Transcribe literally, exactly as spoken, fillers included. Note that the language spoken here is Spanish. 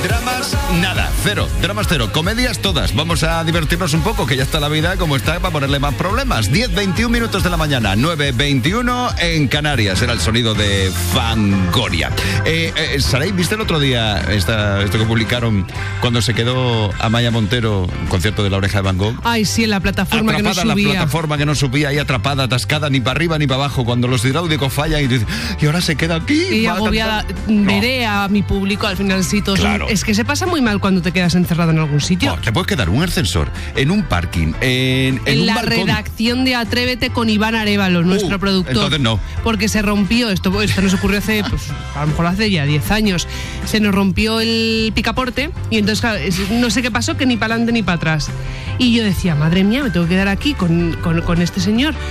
Dramas, nada, cero. Dramas, cero. Comedias, todas. Vamos a divertirnos un poco, que ya está la vida como está, para ponerle más problemas. diez veintiún minutos de la mañana, nueve veintiuno en Canarias. Era el sonido de Fangoria. Eh, eh, Saray, ¿viste el otro día esta, esto que publicaron cuando se quedó Amaya Montero, un concierto de La Oreja de Van Gogh? Ay, sí, en la plataforma atrapada, que no subía. la plataforma que no subía, ahí atrapada, atascada, ni para arriba ni para abajo, cuando los hidráulicos fallan y dice, y ahora se queda aquí. Y agobiada, veré no. a mi público al final sí, todos claro. son, es que se pasa muy mal cuando te quedas encerrado en algún sitio. No, te puedes quedar un ascensor, en un parking, en, en, en un la balcón. redacción de Atrévete con Iván Arévalo, nuestro uh, productor. Entonces no. Porque se rompió, esto, esto nos ocurrió hace, pues, a lo mejor hace ya diez años, se nos rompió el picaporte y entonces claro, no sé qué pasó, que ni para adelante ni para atrás. Y yo decía, madre mía, me tengo que quedar aquí con, con, con este señor.